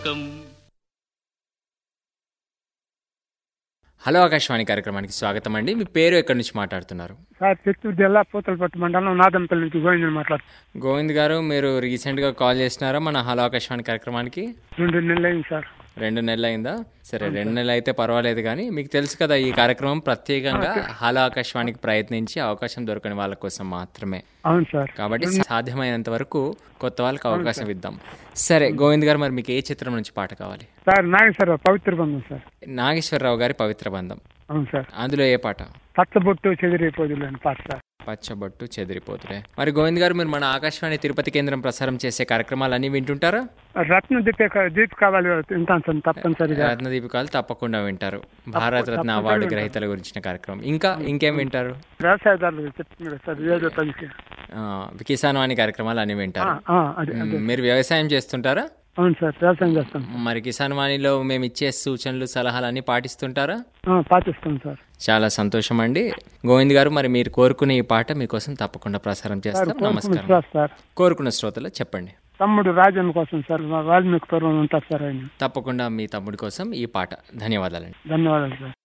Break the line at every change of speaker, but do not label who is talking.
Hello Akashvani కార్యక్రమానికి స్వాగతం అండి. మీ పేరు ఎక్కడి నుంచి మాట్లాడుతున్నారు?
సార్ చిత్తూరు జిల్లా పూతలపట్టు మండలం నాదంపల్లి నుంచి గోవిందని మాట్లాడుతున్నాను.
గోవింద్ గారు, మీరు రీసెంట్గా కాల్ చేసినారా మన హలో ఆకాశవాణి కార్యక్రమానికి?
2 నెలలు అయింది సార్.
2 నెలలు అయిందా? సరే, 2 నెలలు అయితే పర్వాలేదు. కానీ మీకు తెలుసు కదా, ఈ కార్యక్రమం ప్రత్యేకంగా హలో ఆకాశవాణికి ప్రయత్నించి అవకాశం దొరకని వాళ్ళ కోసం మాత్రమే.
అవును సార్.
కాబట్టి సాధ్యమైనంత వరకు కొత్త వాళ్ళకి అవకాశం ఇద్దాం. సరే గోవింద్ గారు, మరి మీకు ఏ చిత్రం నుంచి పాట కావాలి?
సార్ నాగేశ్వరరావు పవిత్ర బంధం సార్.
నాగేశ్వరరావు గారి పవిత్ర బంధం.
అవును సార్.
అందులో ఏ పాట?
పచ్చబొట్టు చెదిరిపోదులు అని పాట సార్.
పచ్చబొట్టు చెదిరిపోతులే. మరి గోవింద్ గారు, మీరు మన ఆకాశవాణి తిరుపతి కేంద్రం ప్రసారం చేసే కార్యక్రమాలన్నీ వింటుంటారా?
రత్న దీప్ కావాలి వింటాను సార్ తప్పనిసరిగా.
రత్న దీపికాలు తప్పకుండా వింటారు. భారత రత్న అవార్డు గ్రహీతల గురించిన కార్యక్రమం. ఇంకేం వింటారు?
వ్యవసాయదారులు చెప్తున్నారు సార్, ఏదో పనికి
కిసాన్ వాణి కార్యక్రమాలు అన్ని వింటారు. మీరు వ్యవసాయం చేస్తుంటారా?
అవును సార్, వ్యవసాయం చేస్తాం.
మరి కిసాన్ వాణిలో మేము ఇచ్చే సూచనలు సలహాలు అన్ని పాటిస్తుంటారా?
పాటిస్తాం సార్.
చాలా సంతోషం అండి గోవింద్ గారు. మరి మీరు కోరుకునే ఈ పాట మీకోసం తప్పకుండా ప్రసారం చేస్తాం. నమస్కారం
సార్.
కోరుకున్న శ్రోతలు చెప్పండి.
తమ్ముడు రాజన్ కోసం సార్, వాల్మీకి పూర్వం ఉంటారు సార్ ఆయన.
తప్పకుండా మీ తమ్ముడి కోసం ఈ పాట. ధన్యవాదాలండి.
ధన్యవాదాలు సార్.